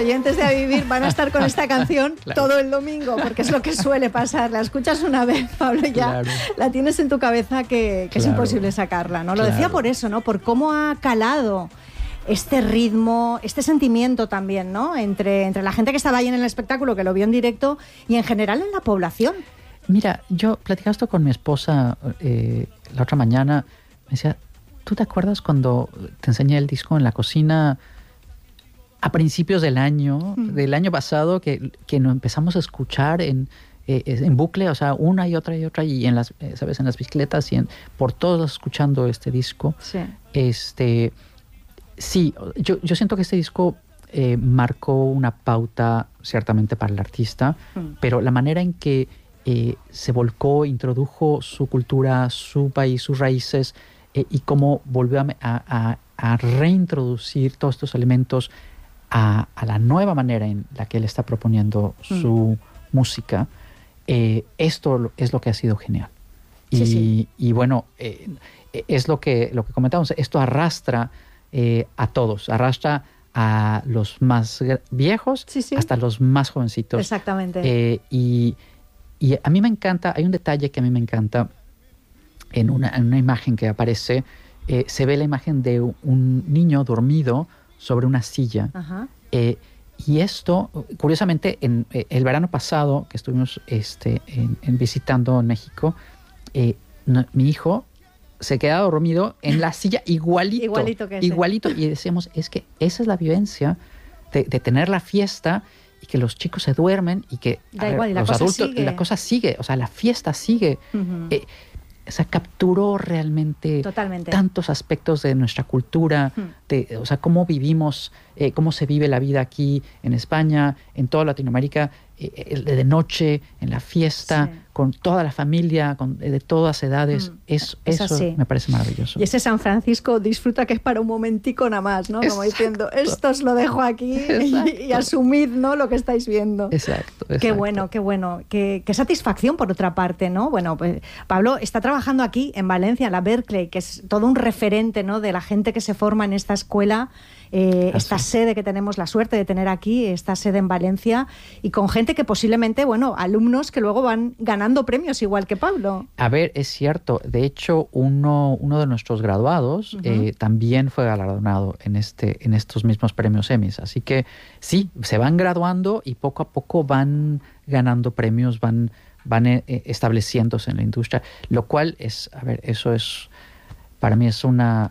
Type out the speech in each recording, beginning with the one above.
oyentes de A Vivir van a estar con esta canción todo el domingo, porque es lo que suele pasar. La escuchas una vez, Pablo, ya la tienes en tu cabeza que es imposible sacarla, ¿no? Lo decía por eso, ¿no? Por cómo ha calado este ritmo, este sentimiento también, ¿no? Entre la gente que estaba ahí en el espectáculo, que lo vio en directo, y en general en la población. Mira, yo platicaba esto con mi esposa la otra mañana. Me decía, ¿tú te acuerdas cuando te enseñé el disco en la cocina a principios del año pasado, que nos empezamos a escuchar en bucle, o sea, una y otra, y en las, ¿sabes? En las bicicletas y por todos escuchando este disco. Sí. Sí, yo siento que este disco marcó una pauta ciertamente para el artista, pero la manera en que se volcó, introdujo su cultura, su país, sus raíces, y cómo volvió a reintroducir todos estos elementos a la nueva manera en la que él está proponiendo su música, esto es lo que ha sido genial. Y bueno, es lo que comentamos, esto arrastra a todos, arrastra a los más viejos hasta los más jovencitos. Exactamente. Y a mí me encanta, hay un detalle que a mí me encanta en una imagen que aparece, se ve la imagen de un niño dormido sobre una silla. Ajá. Y esto, curiosamente, en el verano pasado que estuvimos visitando en México, mi hijo se quedaba dormido en la silla igualito que ese. Igualito. Y decíamos, es que esa es la vivencia de tener la fiesta y que los chicos se duermen y que los adultos, la cosa sigue, o sea, la fiesta sigue. Uh-huh. O sea, capturó realmente tantos aspectos de nuestra cultura, o sea, cómo vivimos, cómo se vive la vida aquí en España, en toda Latinoamérica, de noche, en la fiesta, con toda la familia, de todas edades. Eso me parece maravilloso. Y ese San Francisco disfruta que es para un momentico nada más, ¿no? Como diciendo, esto os lo dejo aquí y asumid, ¿no? Lo que estáis viendo. Exacto. Qué bueno. Qué satisfacción, por otra parte, ¿no? Bueno, pues Pablo está trabajando aquí en Valencia, en la Berklee, que es todo un referente, ¿no? De la gente que se forma en esta escuela. Esta sede que tenemos la suerte de tener aquí, esta sede en Valencia, y con gente que posiblemente, bueno, alumnos que luego van ganando premios igual que Pablo. A ver, es cierto. De hecho, uno de nuestros graduados también fue galardonado en estos mismos premios Emmys. Así que sí, se van graduando y poco a poco van ganando premios, van estableciéndose en la industria, lo cual es, a ver, eso es, para mí es una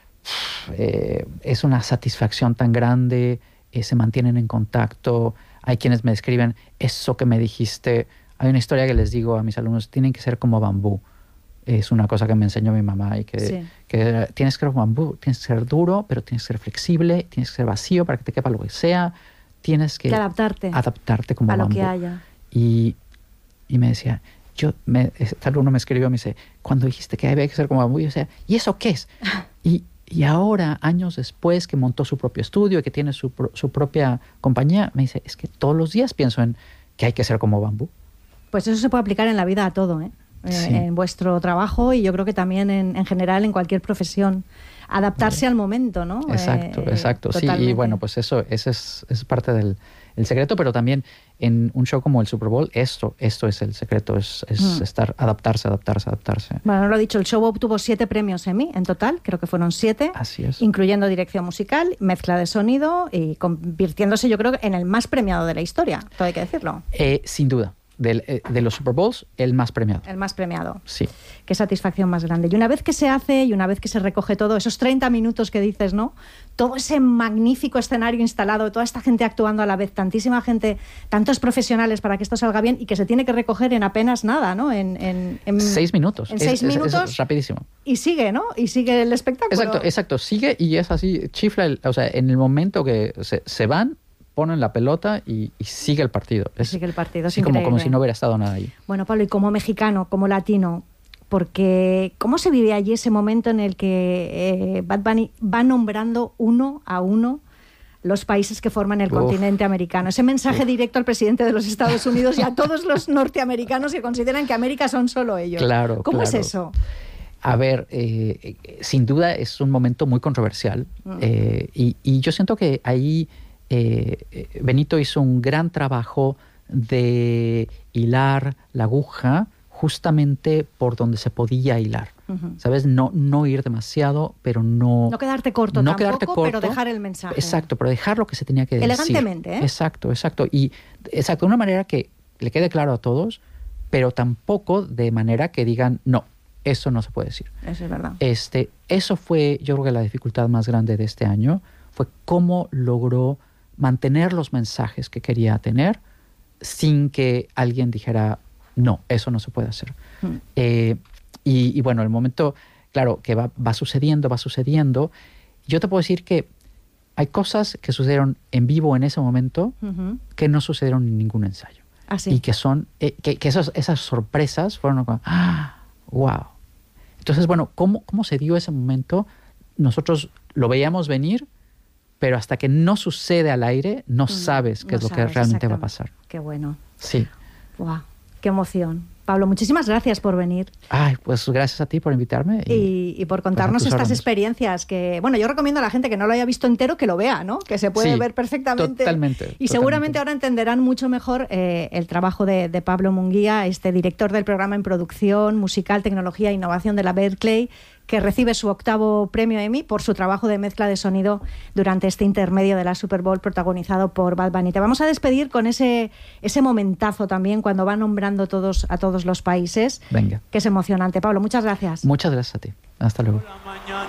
satisfacción tan grande. Se mantienen en contacto. Hay quienes me escriben, eso que me dijiste, hay una historia que les digo a mis alumnos, tienen que ser como bambú. Es una cosa que me enseñó mi mamá, y que tienes que ser como bambú, tienes que ser duro, pero tienes que ser flexible, tienes que ser vacío para que te quepa lo que sea, tienes que adaptarte como bambú. A lo que haya. Y me decía, este alumno me escribió, me dice, cuando dijiste que había que ser como bambú, yo decía, ¿y eso qué es? Y ahora, años después, que montó su propio estudio y que tiene su propia compañía, me dice, es que todos los días pienso en que hay que ser como bambú. Pues eso se puede aplicar en la vida a todo, en vuestro trabajo, y yo creo que también en general en cualquier profesión. Adaptarse al momento, ¿no? Exacto. Sí, y bueno, pues ese es parte del secreto, pero también en un show como el Super Bowl, esto es el secreto, es adaptarse. Bueno, lo he dicho, el show obtuvo 7 premios Emmy en total, creo que fueron 7. Así es. Incluyendo dirección musical, mezcla de sonido, y convirtiéndose, yo creo, en el más premiado de la historia, todo hay que decirlo. Sin duda. De los Super Bowls, el más premiado. El más premiado. Sí. Qué satisfacción más grande. Y una vez que se hace, y una vez que se recoge todo, esos 30 minutos que dices, ¿no? Todo ese magnífico escenario instalado, toda esta gente actuando a la vez, tantísima gente, tantos profesionales para que esto salga bien, y que se tiene que recoger en apenas nada, ¿no? En 6 minutos. En 6 minutos. Es rapidísimo. Y sigue, ¿no? Y sigue el espectáculo. Exacto. Sigue, y es así, chifla, o sea, en el momento que se van, ponen la pelota y sigue el partido. Sigue el partido, es como si no hubiera estado nada ahí. Bueno, Pablo, y como mexicano, como latino, porque ¿cómo se vive allí ese momento en el que Bad Bunny va nombrando uno a uno los países que forman el continente americano? Ese mensaje directo al presidente de los Estados Unidos y a todos los norteamericanos que consideran que América son solo ellos. Claro. ¿Cómo es eso? A ver, sin duda es un momento muy controversial, y yo siento que ahí Benito hizo un gran trabajo de hilar la aguja justamente por donde se podía hilar. ¿Sabes? No ir demasiado, pero no... No quedarte corto no tampoco, quedarte corto, pero dejar el mensaje. Exacto, pero dejar lo que se tenía que decir. Elegantemente, ¿eh? Exacto. Y de una manera que le quede claro a todos, pero tampoco de manera que digan, no, eso no se puede decir. Eso es verdad. Eso fue, yo creo que la dificultad más grande de este año, fue cómo logró mantener los mensajes que quería tener sin que alguien dijera, no, eso no se puede hacer. Y bueno, el momento, claro, que va sucediendo. Yo te puedo decir que hay cosas que sucedieron en vivo en ese momento que no sucedieron en ningún ensayo. ¿Ah, sí? Y que son, que esas sorpresas fueron como, wow. Entonces, bueno, ¿cómo se dio ese momento? Nosotros lo veíamos venir, pero hasta que no sucede al aire, no sabes qué es lo que realmente va a pasar. Qué bueno. Sí. Wow, qué emoción. Pablo, muchísimas gracias por venir. Ay, pues gracias a ti por invitarme. Y por contarnos estas órdenes. Experiencias que, bueno, yo recomiendo a la gente que no lo haya visto entero que lo vea, ¿no? Que se puede ver perfectamente. Totalmente. Y seguramente ahora entenderán mucho mejor el trabajo de Pablo Munguía, director del programa en producción musical, tecnología e innovación de la Berklee, que recibe su 8º premio Emmy por su trabajo de mezcla de sonido durante este intermedio de la Super Bowl protagonizado por Bad Bunny. Te vamos a despedir con ese momentazo también cuando va nombrando a todos los países. Venga. Que es emocionante. Pablo, muchas gracias. Muchas gracias a ti. Hasta luego.